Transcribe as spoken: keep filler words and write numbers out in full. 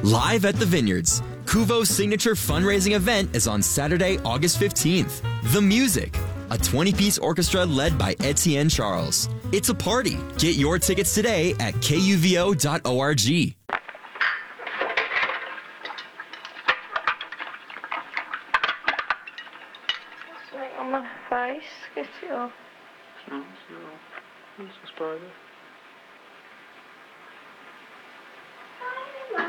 Live at the Vineyards. Kuvo's signature fundraising event is on Saturday, August fifteenth. The Music, a twenty-piece orchestra led by Etienne Charles. It's a party. Get your tickets today at K U V O dot org. On my face, get it off. No, it's not. It's a spider.